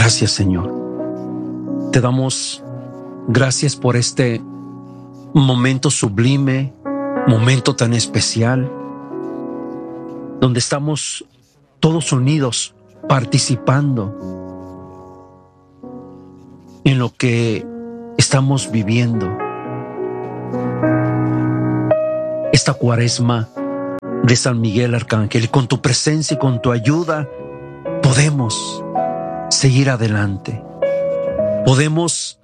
Gracias, Señor. Te damos gracias por este momento sublime, momento tan especial, donde estamos todos unidos participando en lo que estamos viviendo. Esta cuaresma de San Miguel Arcángel, y con tu presencia y con tu ayuda podemos seguir adelante. Podemos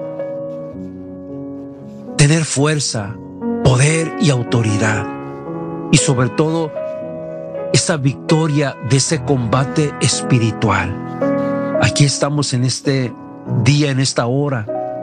tener fuerza, poder y autoridad, y sobre todo esa victoria de ese combate espiritual. Aquí estamos en este día, en esta hora,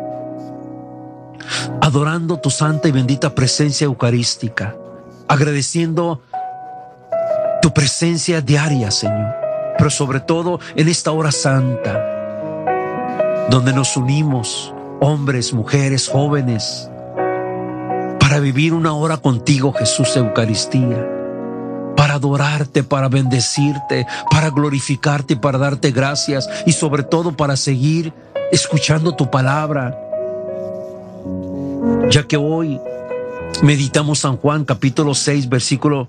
adorando tu santa y bendita presencia eucarística, agradeciendo tu presencia diaria, Señor, pero sobre todo en esta hora santa, donde nos unimos, hombres, mujeres, jóvenes, para vivir una hora contigo, Jesús, Eucaristía, para adorarte, para bendecirte, para glorificarte y para darte gracias, y sobre todo para seguir escuchando tu palabra. Ya que hoy meditamos San Juan capítulo 6, versículo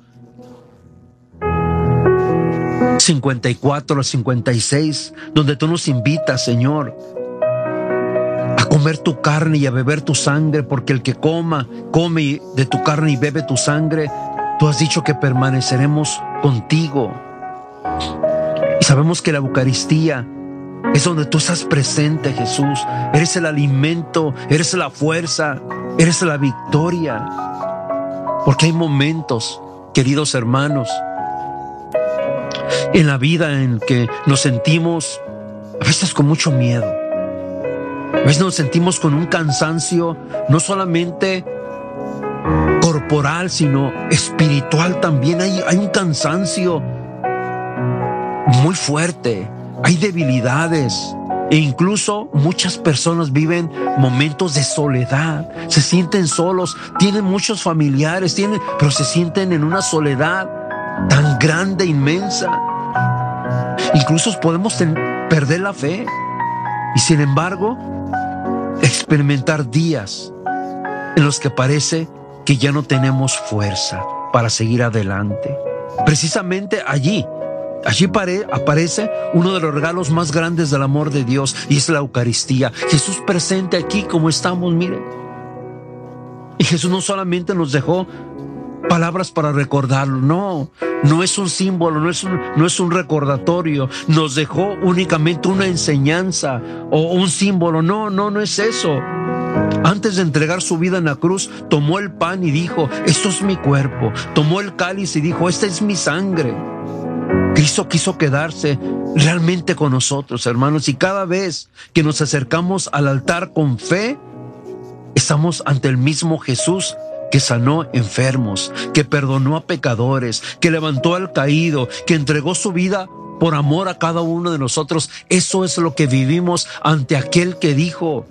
54 al 56, donde tú nos invitas, Señor, a comer tu carne y a beber tu sangre, porque el que come de tu carne y bebe tu sangre, tú has dicho que permaneceremos contigo. Y sabemos que la Eucaristía es donde tú estás presente, Jesús. Eres el alimento, eres la fuerza, eres la victoria. Porque hay momentos, queridos hermanos, en la vida en que nos sentimos a veces con mucho miedo. A veces nos sentimos con un cansancio, no solamente corporal, sino espiritual también. Hay un cansancio muy fuerte, hay debilidades, e incluso muchas personas viven momentos de soledad, se sienten solos, tienen muchos familiares, pero se sienten en una soledad tan grande, inmensa. Incluso podemos perder la fe y, sin embargo, experimentar días en los que parece que ya no tenemos fuerza para seguir adelante. Precisamente allí aparece uno de los regalos más grandes del amor de Dios, y es la Eucaristía. Jesús presente aquí como estamos, miren. Y Jesús no solamente nos dejó palabras para recordarlo, no es un símbolo, no es un recordatorio, nos dejó únicamente una enseñanza o un símbolo. No es eso. Antes de entregar su vida en la cruz, tomó el pan y dijo: esto es mi cuerpo. Tomó el cáliz y dijo: esta es mi sangre. Cristo quiso quedarse realmente con nosotros, hermanos, y cada vez que nos acercamos al altar con fe, estamos ante el mismo Jesús que sanó enfermos, que perdonó a pecadores, que levantó al caído, que entregó su vida por amor a cada uno de nosotros. Eso es lo que vivimos ante aquel que dijo: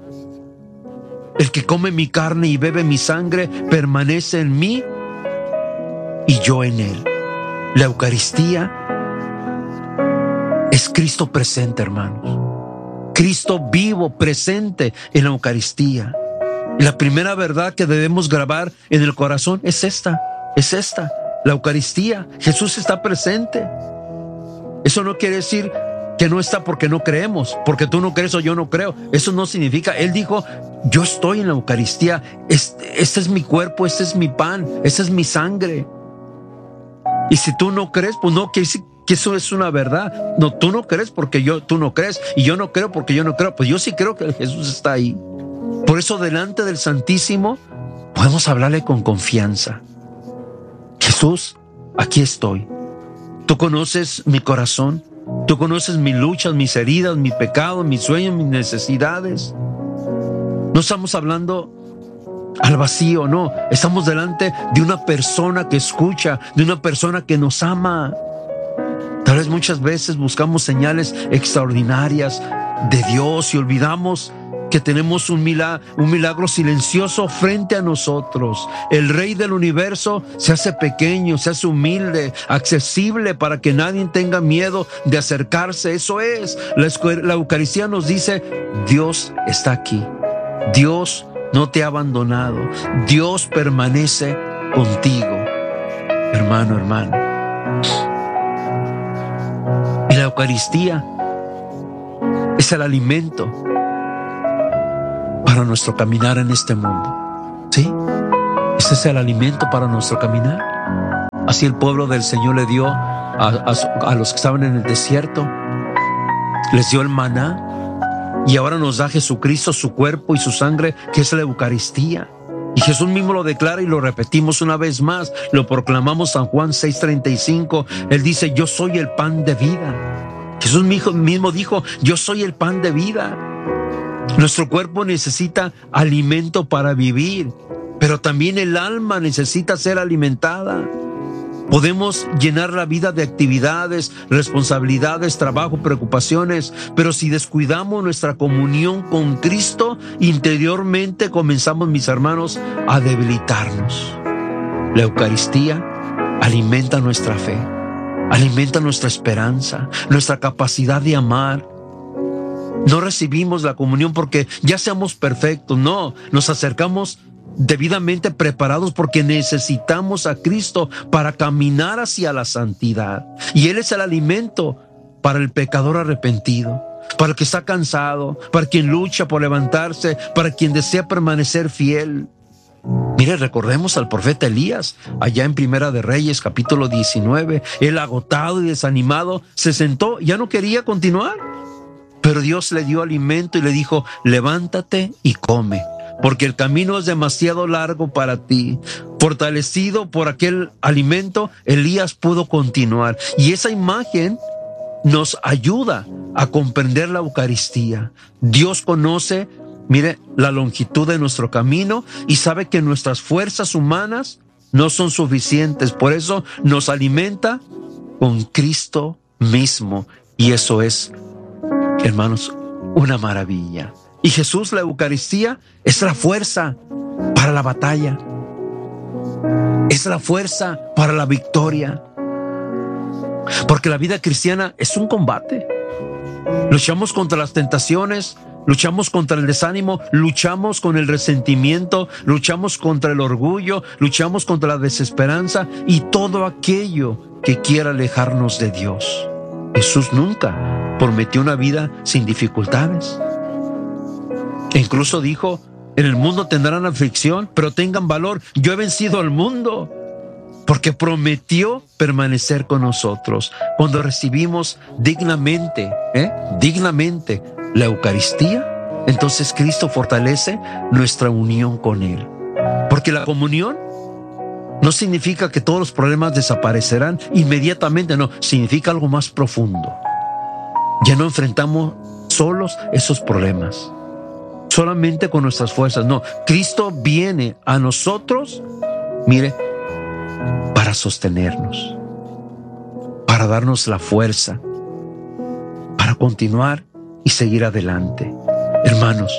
el que come mi carne y bebe mi sangre permanece en mí y yo en él. La Eucaristía es Cristo presente, hermanos. Cristo vivo, presente en la Eucaristía. Y la primera verdad que debemos grabar en el corazón es esta, la Eucaristía. Jesús está presente. Eso no quiere decir que no está porque no creemos, porque tú no crees o yo no creo. Eso no significa. Él dijo: yo estoy en la Eucaristía. Este es mi cuerpo, este es mi pan, esta es mi sangre. Y si tú no crees, pues no quiere decir que eso es una verdad. No, tú no crees porque tú no crees, y yo no creo porque yo no creo. Pues yo sí creo que Jesús está ahí. Por eso, delante del Santísimo podemos hablarle con confianza. Jesús, aquí estoy. Tú conoces mi corazón, tú conoces mis luchas, mis heridas, mi pecado, mis sueños, mis necesidades. No estamos hablando al vacío, no. Estamos delante de una persona que escucha, de una persona que nos ama. Tal vez muchas veces buscamos señales extraordinarias de Dios y olvidamos que tenemos un milagro silencioso frente a nosotros. El Rey del universo se hace pequeño, se hace humilde, accesible para que nadie tenga miedo de acercarse. Eso es, la Eucaristía nos dice, Dios está aquí. Dios no te ha abandonado. Dios permanece contigo, hermano, hermana. Y la Eucaristía es el alimento para nuestro caminar en este mundo. ¿Sí? Ese es el alimento para nuestro caminar. Así el pueblo del Señor le dio a los que estaban en el desierto, les dio el maná, y ahora nos da Jesucristo su cuerpo y su sangre, que es la Eucaristía. Y Jesús mismo lo declara y lo repetimos una vez más, lo proclamamos San Juan 6:35. Él dice, yo soy el pan de vida. Jesús mismo dijo, yo soy el pan de vida. Nuestro cuerpo necesita alimento para vivir, pero también el alma necesita ser alimentada. Podemos llenar la vida de actividades, responsabilidades, trabajo, preocupaciones, pero si descuidamos nuestra comunión con Cristo, interiormente comenzamos, mis hermanos, a debilitarnos. La Eucaristía alimenta nuestra fe, alimenta nuestra esperanza, nuestra capacidad de amar. No recibimos la comunión porque ya seamos perfectos, no, nos acercamos debidamente preparados porque necesitamos a Cristo para caminar hacia la santidad. Y Él es el alimento para el pecador arrepentido, para el que está cansado, para quien lucha por levantarse, para quien desea permanecer fiel. Mire, recordemos al profeta Elías, allá en Primera de Reyes, capítulo 19. Él, agotado y desanimado, se sentó, ya no quería continuar. Pero Dios le dio alimento y le dijo, levántate y come, porque el camino es demasiado largo para ti. Fortalecido por aquel alimento, Elías pudo continuar. Y esa imagen nos ayuda a comprender la Eucaristía. Dios conoce, mire, la longitud de nuestro camino y sabe que nuestras fuerzas humanas no son suficientes. Por eso nos alimenta con Cristo mismo. Y eso es, hermanos, una maravilla. Y Jesús, la Eucaristía, es la fuerza para la batalla. Es la fuerza para la victoria. Porque la vida cristiana es un combate. Luchamos contra las tentaciones, luchamos contra el desánimo, luchamos con el resentimiento, luchamos contra el orgullo, luchamos contra la desesperanza y todo aquello que quiera alejarnos de Dios. Jesús nunca prometió una vida sin dificultades. E incluso dijo, en el mundo tendrán aflicción, pero tengan valor, yo he vencido al mundo, porque prometió permanecer con nosotros. Cuando recibimos dignamente la Eucaristía, entonces Cristo fortalece nuestra unión con Él. Porque la comunión no significa que todos los problemas desaparecerán inmediatamente, no, significa algo más profundo. Ya no enfrentamos solos esos problemas, solamente con nuestras fuerzas. No, Cristo viene a nosotros, mire, para sostenernos, para darnos la fuerza, para continuar y seguir adelante. Hermanos,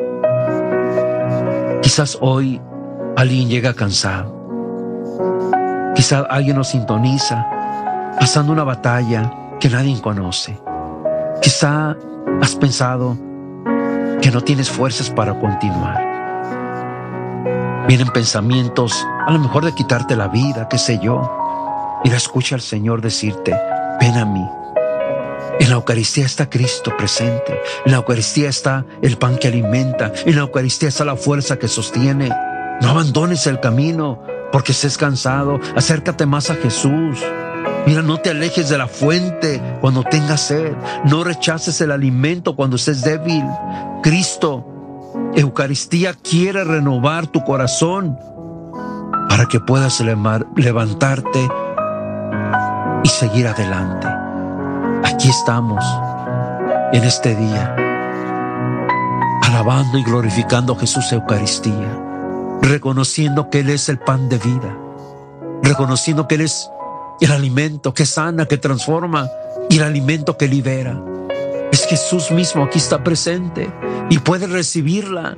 quizás hoy alguien llega cansado, quizás alguien nos sintoniza pasando una batalla que nadie conoce. Quizá has pensado que no tienes fuerzas para continuar. Vienen pensamientos, a lo mejor de quitarte la vida, qué sé yo. Mira, escucha al Señor decirte, ven a mí. En la Eucaristía está Cristo presente. En la Eucaristía está el pan que alimenta. En la Eucaristía está la fuerza que sostiene. No abandones el camino porque estés cansado. Acércate más a Jesús. Mira, no te alejes de la fuente cuando tengas sed. No rechaces el alimento cuando estés débil. Cristo, Eucaristía, quiere renovar tu corazón para que puedas levantarte y seguir adelante. Aquí estamos en este día, alabando y glorificando a Jesús Eucaristía, reconociendo que Él es el pan de vida, reconociendo que Él es el alimento que sana, que transforma, y el alimento que libera. Es Jesús mismo aquí está presente y puede recibirla.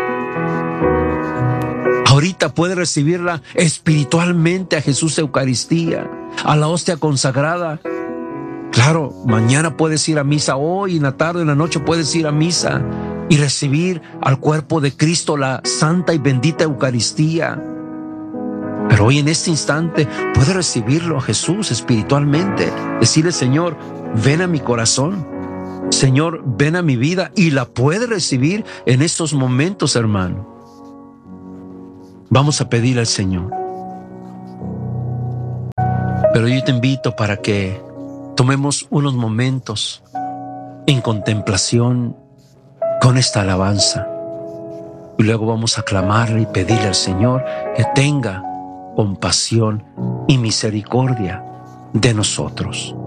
Ahorita puede recibirla espiritualmente a Jesús Eucaristía, a la hostia consagrada. Claro, mañana puedes ir a misa, hoy en la tarde, en la noche puedes ir a misa y recibir al cuerpo de Cristo, la santa y bendita Eucaristía. Pero hoy en este instante puedes recibirlo a Jesús espiritualmente. Decirle: Señor, ven a mi corazón. Señor, ven a mi vida, y la puede recibir en estos momentos, hermano. Vamos a pedir al Señor. Pero yo te invito para que tomemos unos momentos en contemplación con esta alabanza. Y luego vamos a clamarle y pedirle al Señor que tenga compasión y misericordia de nosotros.